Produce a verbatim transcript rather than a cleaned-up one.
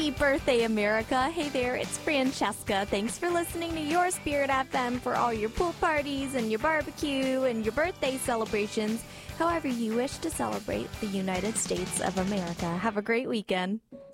Happy birthday, America. Hey there, it's Francesca. Thanks for listening to your Spirit F M for all your pool parties and your barbecue and your birthday celebrations, however you wish to celebrate the United States of America. Have a great weekend.